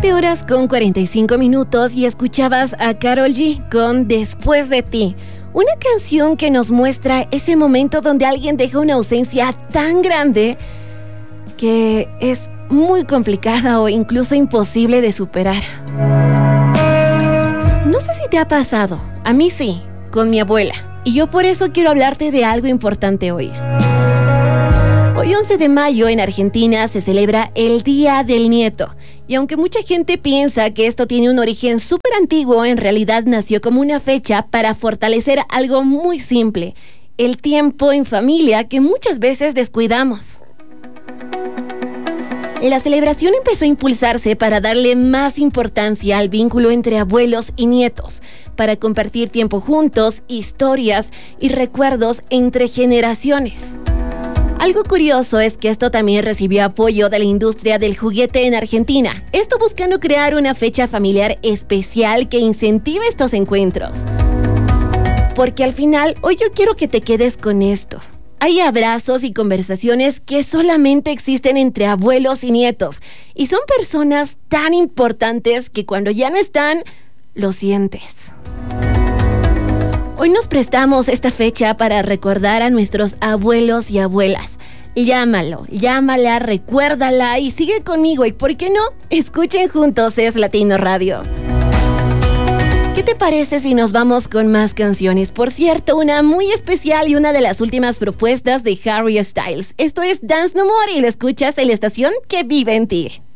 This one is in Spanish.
12 horas con 45 minutos y escuchabas a Karol G con Después de ti. Una canción que nos muestra ese momento donde alguien deja una ausencia tan grande que es muy complicada o incluso imposible de superar. No sé si te ha pasado, a mí sí, con mi abuela. Y yo por eso quiero hablarte de algo importante hoy. Hoy 11 de mayo en Argentina se celebra el Día del Nieto. Y aunque mucha gente piensa que esto tiene un origen súper antiguo, en realidad nació como una fecha para fortalecer algo muy simple: el tiempo en familia que muchas veces descuidamos. La celebración empezó a impulsarse para darle más importancia al vínculo entre abuelos y nietos, para compartir tiempo juntos, historias y recuerdos entre generaciones. Algo curioso es que esto también recibió apoyo de la industria del juguete en Argentina, esto buscando crear una fecha familiar especial que incentive estos encuentros. Porque al final, hoy yo quiero que te quedes con esto. Hay abrazos y conversaciones que solamente existen entre abuelos y nietos, y son personas tan importantes que cuando ya no están, lo sientes. Hoy nos prestamos esta fecha para recordar a nuestros abuelos y abuelas. Llámalo, llámala, recuérdala y sigue conmigo. ¿Y por qué no? Escuchen juntos Es Latino Radio. ¿Qué te parece si nos vamos con más canciones? Por cierto, una muy especial y una de las últimas propuestas de Harry Styles. Esto es Dance No More y lo escuchas en la estación que vive en ti.